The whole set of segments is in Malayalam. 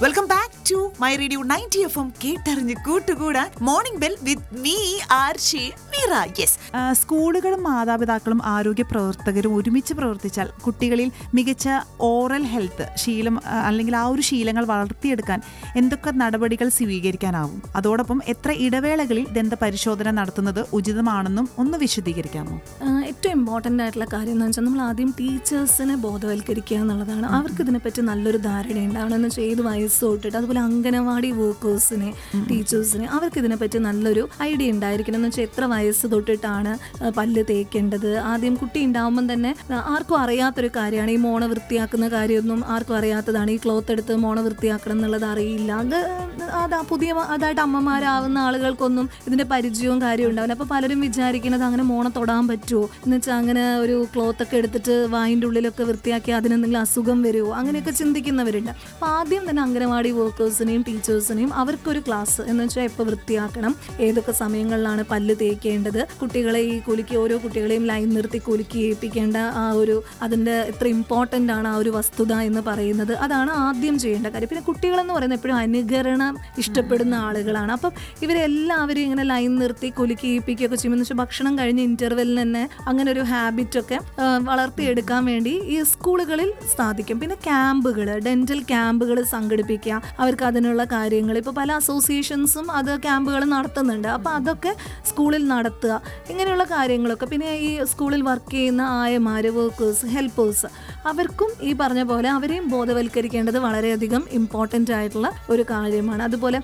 Welcome back to my radio 90 FM കേട്ടറിഞ്ഞ് കൂട്ടുകൂടാൻ morning bell with me Arshi Meera. Yes, സ്കൂളുകളും മാതാപിതാക്കളും ആരോഗ്യ പ്രവർത്തകരും ഒരുമിച്ച് പ്രവർത്തിച്ചാൽ കുട്ടികളിൽ മികച്ച ഓറൽ ഹെൽത്ത് ശീലം അല്ലെങ്കിൽ ആ ഒരു ശീലങ്ങൾ വളർത്തിയെടുക്കാൻ എന്തൊക്കെ നടപടികൾ സ്വീകരിക്കാനാവും? അതോടൊപ്പം എത്ര ഇടവേളകളിൽ ദന്ത പരിശോധന നടത്തുന്നത് ഉചിതമാണെന്നും ഒന്ന് വിശദീകരിക്കാമോ? ഏറ്റവും ഇമ്പോർട്ടൻ്റ് ആയിട്ടുള്ള കാര്യം എന്ന് വെച്ചാൽ നമ്മൾ ആദ്യം ടീച്ചേഴ്സിനെ ബോധവൽക്കരിക്കുക എന്നുള്ളതാണ്. അവർക്ക് ഇതിനെപ്പറ്റി നല്ലൊരു ധാരണ ഉണ്ടാവണം എന്ന് വെച്ചാൽ ഏത് വയസ്സ് തൊട്ടിട്ട്, അതുപോലെ അംഗനവാടി വർക്കേഴ്സിനെ, ടീച്ചേഴ്സിനെ അവർക്ക് ഇതിനെപ്പറ്റി നല്ലൊരു ഐഡിയ ഉണ്ടായിരിക്കണം. എന്ന് വെച്ചാൽ എത്ര വയസ്സ് തൊട്ടിട്ടാണ് പല്ല് തേക്കേണ്ടത്. ആദ്യം കുട്ടി ഉണ്ടാവുമ്പം തന്നെ ആർക്കും അറിയാത്തൊരു കാര്യമാണ് ഈ മോണ വൃത്തിയാക്കുന്ന കാര്യമൊന്നും ആർക്കും അറിയാത്തതാണ്. ഈ ക്ലോത്ത് എടുത്ത് മോണ വൃത്തിയാക്കണം എന്നുള്ളത് അറിയില്ല. അതായിട്ട് അമ്മമാരാവുന്ന ആളുകൾക്കൊന്നും ഇതിന്റെ പരിചയവും കാര്യവും ഉണ്ടാവില്ല. അപ്പോൾ പലരും വിചാരിക്കുന്നത് അങ്ങനെ മോണ തൊടാൻ പറ്റുമോ എന്ന് വെച്ചാൽ അങ്ങനെ ഒരു ക്ലോത്ത് ഒക്കെ എടുത്തിട്ട് വായിൻ്റെ ഉള്ളിലൊക്കെ വൃത്തിയാക്കി അതിനെന്തെങ്കിലും അസുഖം വരുമോ അങ്ങനെയൊക്കെ ചിന്തിക്കുന്നവരുണ്ട്. അപ്പോൾ ആദ്യം തന്നെ അംഗനവാടി വർക്കേഴ്സിനെയും ടീച്ചേഴ്സിനെയും അവർക്കൊരു ക്ലാസ് എന്ന് വെച്ചാൽ എപ്പോൾ വൃത്തിയാക്കണം, ഏതൊക്കെ സമയങ്ങളിലാണ് പല്ല് തേക്കേണ്ടത്, കുട്ടികളെ ഈ കുലുക്കി ഓരോ കുട്ടികളെയും ലൈൻ നിർത്തി കുലുക്കി ഏൽപ്പിക്കേണ്ട ആ ഒരു അതിൻ്റെ എത്ര ഇമ്പോർട്ടൻ്റ് ആണ് ആ ഒരു വസ്തുത എന്ന് പറയുന്നത്, അതാണ് ആദ്യം ചെയ്യേണ്ട കാര്യം. പിന്നെ കുട്ടികളെന്ന് പറയുന്നത് എപ്പോഴും അനുകരണം ഇഷ്ടപ്പെടുന്ന ആളുകളാണ്. അപ്പം ഇവരെല്ലാവരും ഇങ്ങനെ ലൈൻ നിർത്തി കുലുക്കി ഏൽപ്പിക്കുകയൊക്കെ ചെയ്യുമെന്ന് വെച്ചാൽ ഭക്ഷണം കഴിഞ്ഞ് ഇൻ്റർവെല്ലിന് തന്നെ അങ്ങനെ ഒരു ഹാബിറ്റൊക്കെ വളർത്തിയെടുക്കാൻ വേണ്ടി ഈ സ്കൂളുകളിൽ സാധിക്കും. പിന്നെ ക്യാമ്പുകൾ, ഡെന്റൽ ക്യാമ്പുകൾ സംഘടിപ്പിക്കുക, അവർക്ക് അതിനുള്ള കാര്യങ്ങൾ ഇപ്പോൾ പല അസോസിയേഷൻസും അത് ക്യാമ്പുകൾ നടത്തുന്നുണ്ട്. അപ്പോൾ അതൊക്കെ സ്കൂളിൽ നടത്തുക, ഇങ്ങനെയുള്ള കാര്യങ്ങളൊക്കെ. പിന്നെ ഈ സ്കൂളിൽ വർക്ക് ചെയ്യുന്ന ആയമാർ, വർക്കേഴ്സ്, ഹെൽപ്പേഴ്സ് അവർക്കും ഈ പറഞ്ഞ പോലെ അവരെയും ബോധവൽക്കരിക്കേണ്ടത് വളരെയധികം ഇമ്പോർട്ടൻ്റ് ആയിട്ടുള്ള ഒരു കാര്യമാണ്. അതുപോലെ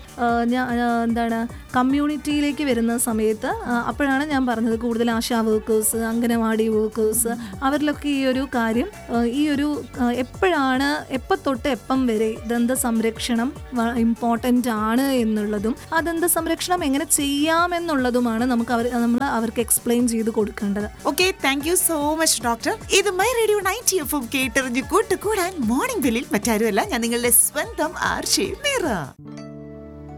കമ്മ്യൂണിറ്റിയിലേക്ക് വരുന്ന സമയത്ത് അപ്പോഴാണ് ഞാൻ പറഞ്ഞത് കൂടുതൽ ആശാ വർക്കേഴ്സ്, അംഗനവാടി വർക്കേഴ്സ് അവരിലൊക്കെ ഈ ഒരു കാര്യം ഈ ഒരു എപ്പോൾ തൊട്ട് എപ്പം വരെ ദന്ത സംരക്ഷണം ഇമ്പോർട്ടൻ്റ് ആണ് എന്നുള്ളതും ആ ദന്ത സംരക്ഷണം എങ്ങനെ ചെയ്യാമെന്നുള്ളതുമാണ് നമ്മൾ അവർക്ക് എക്സ്പ്ലെയിൻ ചെയ്ത് കൊടുക്കേണ്ടത്. Okay, thank you so much doctor. ഇത് മൈ റേഡിയോ 90 FM കേട്ടറിഞ്ഞ് കൂട്ടുകൂടാൻ മോർണിംഗ് ബെല്ലിൽ മറ്റാരുമല്ല, ഞാൻ നിങ്ങളുടെ സ്വന്തം ആർഷി മീറ.